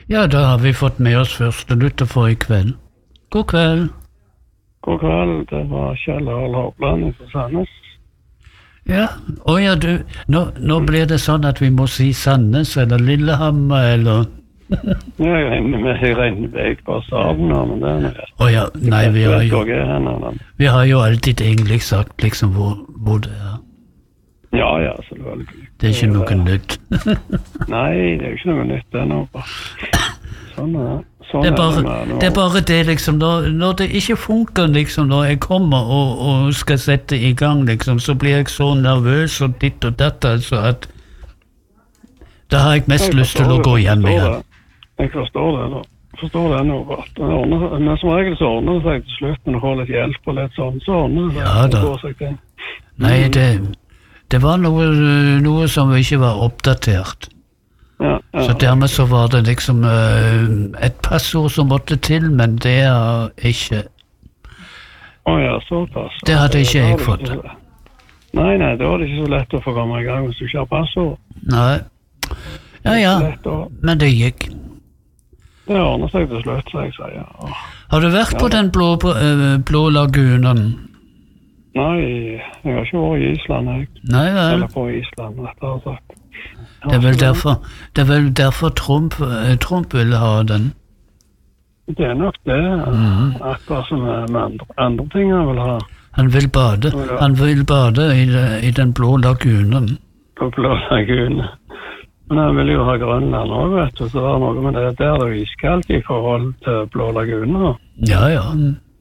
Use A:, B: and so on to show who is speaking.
A: Ja, da har vi fått med oss første lytter for i kveld. God kveld.
B: God kveld, det var Kjell Harald Hopland fra Sandnes.
A: Ja, ja, du, nå blir det sånn at vi må si Sandnes, eller Lillehammer, eller...
B: Jeg regner med på staden nå, men det er noe.
A: Ja, nei, vi har jo alltid egentlig sagt liksom hvor det er.
B: Ja, selvfølgelig.
A: Det er ikke noe nytt.
B: Nei, det er jo ikke noe nytt, det er noe bare. Sånn er det.
A: Det er bare det liksom, når det ikke funker liksom, når jeg kommer og skal sette i gang liksom, så blir jeg så nervøs og ditt og datt, altså at da har jeg mest lyst til å gå hjem igjen.
B: Jeg forstår det da. Forstår det nå godt. Men som regel så ordner det seg til slutt, når du får litt hjelp og litt sånn, så ordner det seg.
A: Ja da. Nei, det var noe som ikke var oppdatert.
B: Ja.
A: Så dermed så var det liksom et passord som måtte til, men det er ikke...
B: Ja, såpass.
A: Det hadde ikke jeg fått.
B: Nei, da var det ikke så lett å få komme i gang hvis du ikke har passord.
A: Nei. Ja, men det gikk.
B: Det ordner seg til slutt, så jeg sier.
A: Har du vært på den blå lagunen?
B: Nei, jeg har ikke vært i Island, jeg.
A: Nei, vel.
B: Eller på Island, rett og slett.
A: Det er vel derfor Trump ville ha den.
B: Det er nok det, akkurat som med andre ting han vil ha.
A: Han vil bade i den blå lagunen.
B: På blå lagunen. Men han vil jo ha Grønland også, vet du, så det var noe med det. Der er det iskaldt i forhold til blå laguner.
A: Ja.